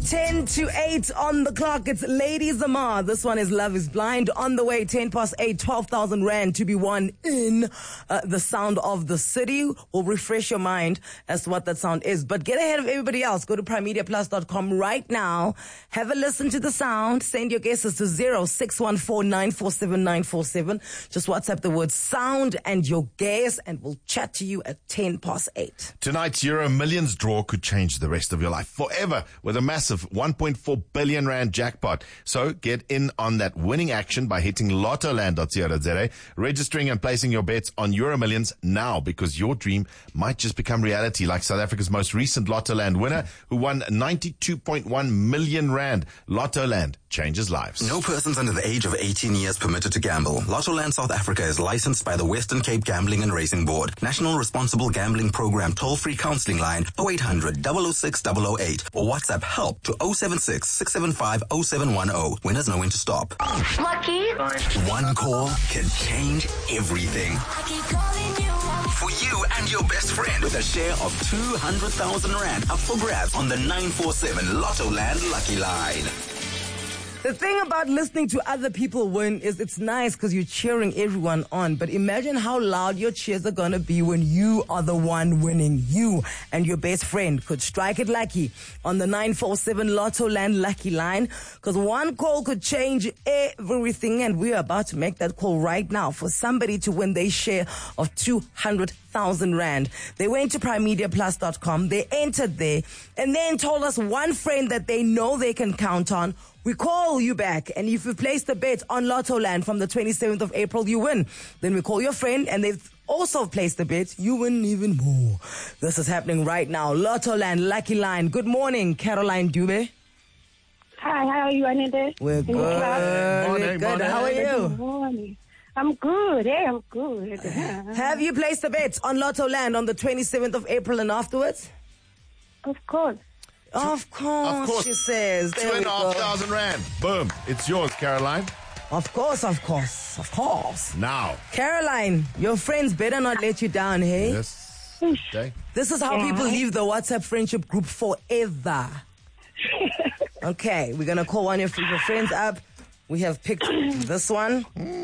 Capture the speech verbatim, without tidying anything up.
ten to eight on the clock. It's Lady Zamar. This one is Love is Blind. On the way, ten past eight, twelve thousand rand to be won in uh, the sound of the city. Will refresh your mind as to what that sound is. But get ahead of everybody else. Go to prime media plus dot com right now. Have a listen to the sound. Send your guesses to zero six one four nine four seven nine four seven. Just WhatsApp the word sound and your guess, and we'll chat to you at ten past eight. Tonight's Euro Millions draw could change the rest of your life forever with a massive one point four billion rand jackpot. So get in on that winning action by hitting lottoland dot co dot za, registering and placing your bets on Euro Millions now, because your dream might just become reality, like South Africa's most recent Lottoland winner who won ninety-two point one million rand. Lottoland changes lives. No persons under the age of eighteen years permitted to gamble. Lottoland South Africa is licensed by the Western Cape Gambling and Racing Board. National Responsible Gambling Program toll-free counseling line oh eight hundred, double oh six, double oh eight or WhatsApp help to oh seven six, six seven five, oh seven one oh. Winners know when to stop. Lucky. One call can change everything. I keep calling you. For you and your best friend, with a share of two hundred thousand rand up for grabs on the nine four seven Lottoland Lucky Line. The thing about listening to other people win is it's nice because you're cheering everyone on. But imagine how loud your cheers are going to be when you are the one winning. You and your best friend could strike it lucky on the nine four seven Lottoland Lucky Line, because one call could change everything. And we're about to make that call right now for somebody to win their share of two hundred thousand rand. They went to prime media plus dot com. They entered there and then told us one friend that they know they can count on. We call you back, and if you place the bet on Lottoland from the twenty-seventh of April, you win. Then we call your friend, and they've also placed the bet. You win even more. This is happening right now. Lottoland Lucky Line. Good morning, Caroline Dube. Hi, how are you, Anita? We're good. We're Morning, good. morning. How are Good you? morning. I'm good. Hey, I'm good. Have you placed the bet on Lottoland on the twenty-seventh of April and afterwards? Of course. Of course, Of course. she says. Two There and we a half go. thousand rand. Boom. It's yours, Caroline. Of course, of course, of course. Now. Caroline, your friends better not let you down, hey? Yes. Okay. This is how Yeah. people leave the WhatsApp friendship group forever. Okay, we're going to call one of your friends up. We have picked this one.